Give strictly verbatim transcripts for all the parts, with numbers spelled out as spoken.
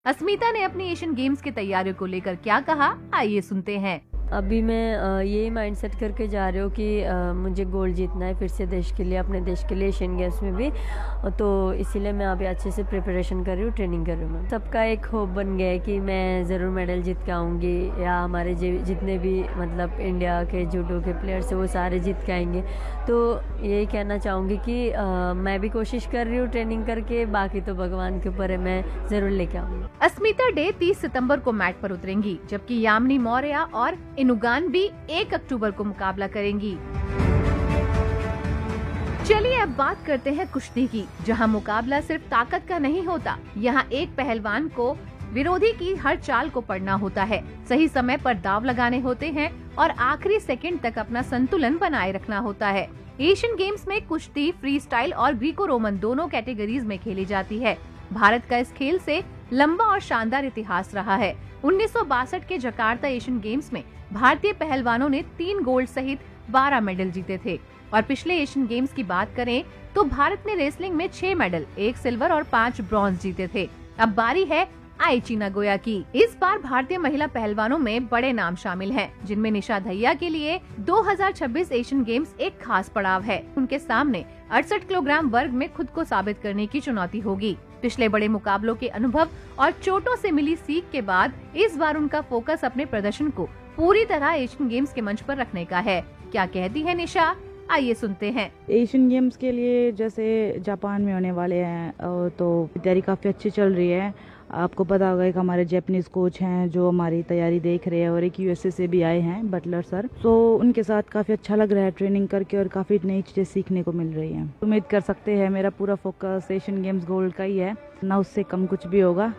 अस्मिता ने अपनी Asian games की तैयारियों को लेकर क्या कहा, आइए सुनते हैं। अभी मैं यही माइंडसेट करके जा रही हूँ कि आ, मुझे गोल्ड जीतना है फिर से देश के लिए, अपने देश के लिए एशियन गेम्स में भी। तो इसीलिए मैं अभी अच्छे से प्रिपरेशन कर रही हूँ, ट्रेनिंग कर रही हूँ। मैं सबका एक होप बन गया है कि मैं ज़रूर मेडल जीत के आऊँगी, या हमारे जितने भी मतलब इंडिया के जूडो के प्लेयर्स हैं वो सारे जीत के आएंगे। तो यही कहना चाहूँगी कि आ, मैं भी कोशिश कर रही हूँ ट्रेनिंग करके, बाकी तो भगवान के ऊपर है, मैं ज़रूर लेके आऊँगी। अस्मिता डे तीस सितंबर को मैट पर उतरेंगी, जबकि यामिनी मौर्य और इनुगान भी एक अक्टूबर को मुकाबला करेंगी। चलिए अब बात करते हैं कुश्ती की, जहां मुकाबला सिर्फ ताकत का नहीं होता। यहां एक पहलवान को विरोधी की हर चाल को पढ़ना होता है, सही समय पर दाव लगाने होते हैं और आखिरी सेकंड तक अपना संतुलन बनाए रखना होता है। एशियन गेम्स में कुश्ती, फ्री स्टाइल और ग्रीको रोमन दोनों कैटेगरीज में खेली जाती है। भारत का इस खेल से लंबा और शानदार इतिहास रहा है। उन्नीस सौ बासठ के जकार्ता एशियन गेम्स में भारतीय पहलवानों ने तीन गोल्ड सहित बारह मेडल जीते थे। और पिछले एशियन गेम्स की बात करें तो भारत ने रेसलिंग में छह मेडल, एक सिल्वर और पाँच ब्रॉन्ज जीते थे। अब बारी है आइची नागोया की। इस बार भारतीय महिला पहलवानों में बड़े नाम शामिल हैं, जिनमें निशा दहिया के लिए दो हज़ार छब्बीस एशियन गेम्स एक खास पड़ाव है। उनके सामने अड़सठ किलोग्राम वर्ग में खुद को साबित करने की चुनौती होगी। पिछले बड़े मुकाबलों के अनुभव और चोटों से मिली सीख के बाद इस बार उनका फोकस अपने प्रदर्शन को पूरी तरह एशियन गेम्स के मंच पर रखने का है। क्या कहती है निशा, आइए सुनते हैं। एशियन गेम्स के लिए जैसे जापान में होने वाले हैं, तो तैयारी काफी अच्छी चल रही है। आपको पता होगा कि हमारे जापानीज कोच हैं जो हमारी तैयारी देख रहे हैं, और एक यूएसए से भी आए हैं, बटलर सर। तो उनके साथ काफी अच्छा लग रहा है ट्रेनिंग करके, और काफी नई चीजें सीखने को मिल रही हैं। उम्मीद कर सकते हैं मेरा पूरा फोकस एशियन गेम्स गोल्ड का ही है, ना उससे कम कुछ भी होगा।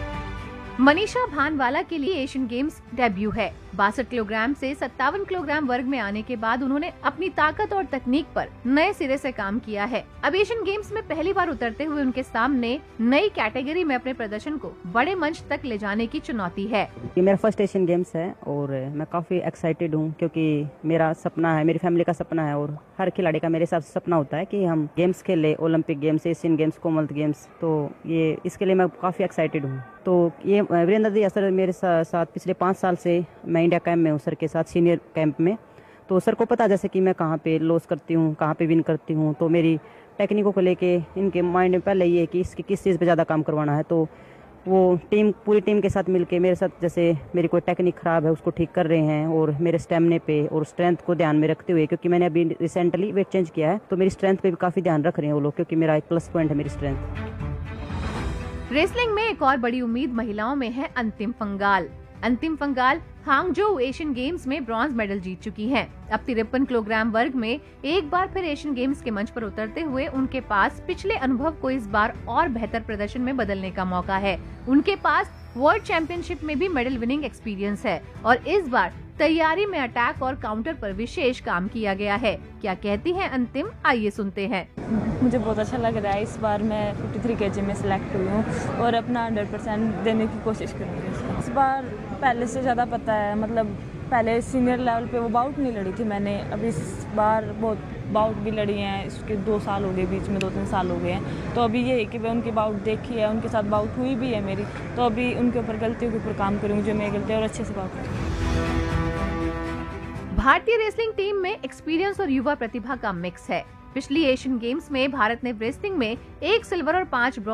मनीषा भानवाला के लिए एशियन गेम्स डेब्यू है। बासठ किलोग्राम से सत्तावन किलोग्राम वर्ग में आने के बाद उन्होंने अपनी ताकत और तकनीक पर नए सिरे से काम किया है। अब एशियन गेम्स में पहली बार उतरते हुए उनके सामने नई कैटेगरी में अपने प्रदर्शन को बड़े मंच तक ले जाने की चुनौती है। ये मेरा फर्स्ट एशियन गेम्स है और मैं काफी एक्साइटेड हूँ, क्योंकि मेरा सपना है, मेरी फैमिली का सपना है, और हर खिलाड़ी का मेरे हिसाब से सपना होता है कि हम गेम्स खेले, Olympic games, Asian games, Commonwealth games. तो ये इसके लिए मैं काफी एक्साइटेड हूँ। तो ये वीरेंद्र दहिया सर मेरे साथ पिछले पाँच साल से मैं इंडिया कैंप में हूँ, सर के साथ सीनियर कैंप में। तो सर को पता जैसे कि मैं कहाँ पे लॉस करती हूँ, कहाँ पे विन करती हूँ। तो मेरी टेक्निकों को लेके इनके माइंड में पहले ये है कि इसकी किस चीज़ पे ज़्यादा काम करवाना है। तो वो टीम पूरी टीम के साथ मिलके मेरे साथ, जैसे मेरी कोई टेक्निक खराब है उसको ठीक कर रहे हैं, और मेरे स्टेमिने पे और स्ट्रेंथ को ध्यान में रखते हुए, क्योंकि मैंने अभी रिसेंटली वेट चेंज किया है, तो मेरी स्ट्रेंथ पे भी काफ़ी ध्यान रख रहे हैं वो लोग, क्योंकि मेरा एक प्लस पॉइंट है मेरी स्ट्रेंथ। रेसलिंग में एक और बड़ी उम्मीद महिलाओं में है अंतिम पंगाल। अंतिम पंगाल हांगजोउ एशियन गेम्स में ब्रॉन्ज मेडल जीत चुकी हैं। अब तिरपन किलोग्राम वर्ग में एक बार फिर एशियन गेम्स के मंच पर उतरते हुए उनके पास पिछले अनुभव को इस बार और बेहतर प्रदर्शन में बदलने का मौका है। उनके पास वर्ल्ड चैंपियनशिप में भी मेडल विनिंग एक्सपीरियंस है, और इस बार तैयारी में अटैक और काउंटर पर विशेष काम किया गया है। क्या कहती हैं अंतिम, आइए सुनते हैं। मुझे बहुत अच्छा लग रहा है। इस बार मैं तिरेपन केजी में सिलेक्ट हुई हूँ और अपना हंड्रेड परसेंट देने की कोशिश करूँगी। इस बार पहले से ज़्यादा पता है, मतलब पहले सीनियर लेवल पे वो बाउट नहीं लड़ी थी मैंने, अभी इस बार बहुत बाउट भी लड़ी हैं। इसके दो साल हो गए, बीच में दो तीन साल हो गए हैं। तो अभी ये है कि मैं उनकी बाउट देखी है, उनके साथ बाउट हुई भी है मेरी, तो अभी उनके ऊपर गलतियों के ऊपर काम करूँगी जो मेरी गलती है, और अच्छे से बाउट करूँगी। भारतीय रेसलिंग टीम में एक्सपीरियंस और युवा प्रतिभा का मिक्स है। पिछली एशियन गेम्स में भारत ने रेसलिंग में एक सिल्वर और पाँच